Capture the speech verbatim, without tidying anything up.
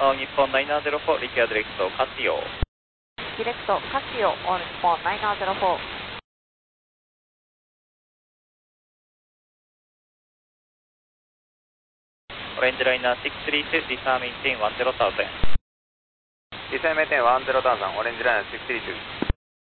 on Nippon nine zero four, require direct Casio. Direct Casio on Nippon nine zero four. オレンジライナーろくさんに、リサーメインテンいちゼロゼロゼロ。 リサーメインテンいちゼロゼロゼロ、オレンジライナーろくさんに。